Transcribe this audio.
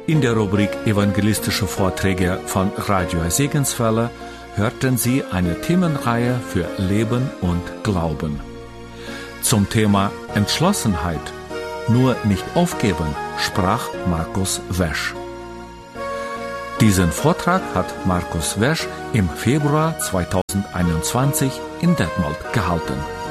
In der Rubrik Evangelistische Vorträge von Radio Segenswelle hörten Sie eine Themenreihe für Leben und Glauben. Zum Thema Entschlossenheit, nur nicht aufgeben, sprach Markus Wesch. Diesen Vortrag hat Markus Wesch im Februar 2021 in Detmold gehalten.